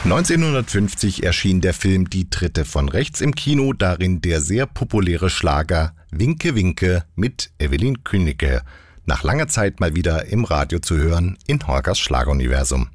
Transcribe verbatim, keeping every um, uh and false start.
neunzehnhundertfünfzig erschien der Film Die Dritte von rechts im Kino, darin der sehr populäre Schlager Winke Winke mit Evelyn Künneke. Nach langer Zeit mal wieder im Radio zu hören in Horgers Schlageruniversum.